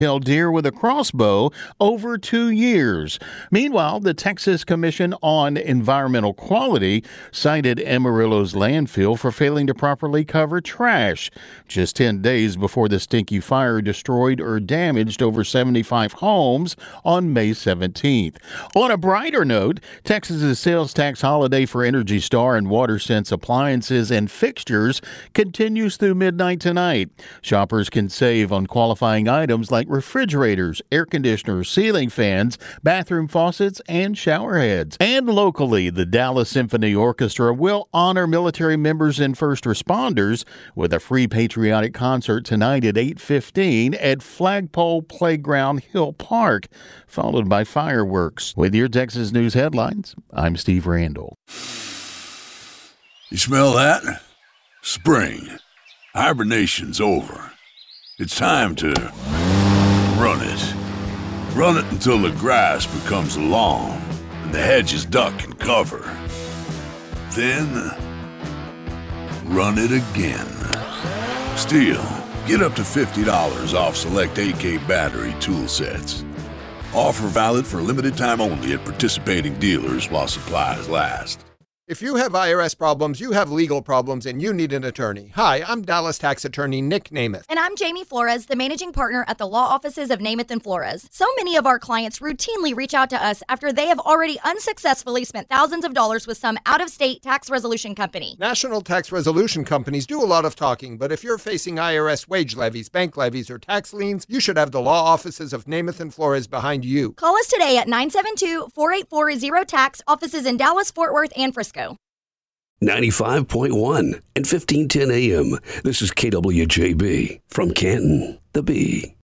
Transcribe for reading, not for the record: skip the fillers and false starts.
kill deer with a crossbow over 2 years. Meanwhile, the Texas Commission on Environmental Quality cited Amarillo's landfill for failing to properly cover trash, just 10 days before the stinky fire destroyed or damaged over 75 homes on May 17th. On a brighter note, Texas's sales tax holiday for Energy Star and WaterSense appliances and fixtures continues through midnight tonight. Shoppers can save on qualifying items like refrigerators, air conditioners, ceiling fans, bathroom faucets, and shower heads. And locally, the Dallas Symphony Orchestra will honor military members and first responders with a free patriotic concert tonight at 8:15 at Flagpole Playground Hill Park, followed by fireworks. With your Texas News headlines, I'm Steve Randall. You smell that? Spring. Hibernation's over. It's time to run it. Run it until the grass becomes lawn and the hedges duck and cover. Then, run it again. Still, get up to $50 off select AK battery tool sets. Offer valid for limited time only at participating dealers while supplies last. If you have IRS problems, you have legal problems, and you need an attorney. Hi, I'm Dallas tax attorney Nick Namath. And I'm Jamie Flores, the managing partner at the law offices of Namath and Flores. So many of our clients routinely reach out to us after they have already unsuccessfully spent thousands of dollars with some out-of-state tax resolution company. National tax resolution companies do a lot of talking, but if you're facing IRS wage levies, bank levies, or tax liens, you should have the law offices of Namath and Flores behind you. Call us today at 972-484-0TAX, offices in Dallas, Fort Worth, and Frisco. 95.1 and 1510 AM. This is KWJB from Canton, the Bee.